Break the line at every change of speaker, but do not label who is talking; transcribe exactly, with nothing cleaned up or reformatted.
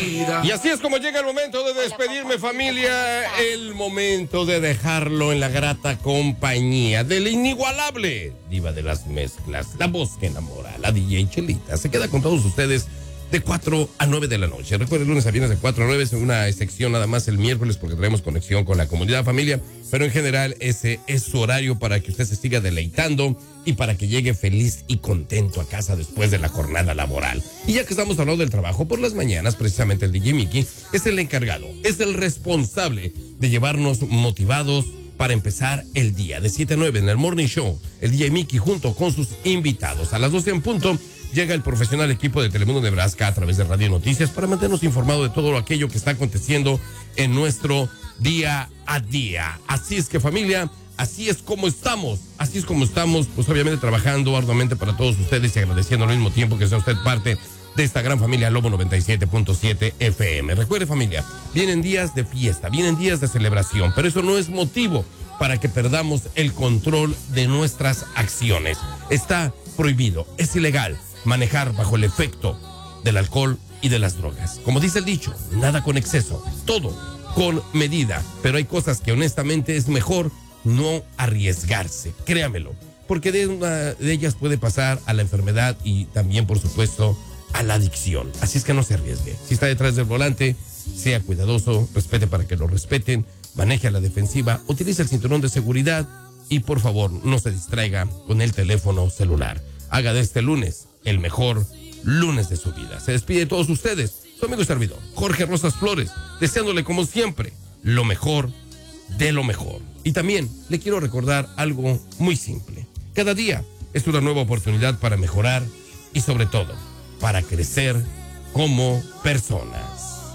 vida. Y así es como llega el momento de despedirme, familia. El momento de dejarlo en la grata compañía del inigualable diva de las mezclas, la voz que enamora, la D J Chelita. Se queda con todos ustedes de cuatro a nueve de la noche. Recuerden, lunes a viernes de cuatro a nueve, es una excepción nada más el miércoles porque traemos conexión con la comunidad familia, pero en general ese es su horario para que usted se siga deleitando y para que llegue feliz y contento a casa después de la jornada laboral. Y ya que estamos hablando del trabajo por las mañanas, precisamente el D J Mickey es el encargado, es el responsable de llevarnos motivados para empezar el día de siete a nueve en el Morning Show. El D J Mickey junto con sus invitados. A las doce en punto llega el profesional equipo de Telemundo Nebraska a través de Radio Noticias para mantenernos informados de todo aquello que está aconteciendo en nuestro día a día. Así es que, familia, así es como estamos, así es como estamos, pues obviamente trabajando arduamente para todos ustedes y agradeciendo al mismo tiempo que sea usted parte de esta gran familia Lobo noventa y siete punto siete F M. Recuerde, familia, vienen días de fiesta, vienen días de celebración, pero eso no es motivo para que perdamos el control de nuestras acciones. Está prohibido, es ilegal manejar bajo el efecto del alcohol y de las drogas. Como dice el dicho, nada con exceso, todo con medida, pero hay cosas que honestamente es mejor no arriesgarse, créamelo, porque de una de ellas puede pasar a la enfermedad y también, por supuesto, a la adicción. Así es que no se arriesgue. Si está detrás del volante, sea cuidadoso, respete para que lo respeten, maneje a la defensiva, utilice el cinturón de seguridad y, por favor, no se distraiga con el teléfono celular. Haga de este lunes el mejor lunes de su vida. Se despide de todos ustedes, su amigo y servidor, Jorge Rosas Flores, deseándole como siempre lo mejor de lo mejor. Y también le quiero recordar algo muy simple. Cada día es una nueva oportunidad para mejorar y sobre todo para crecer como persona.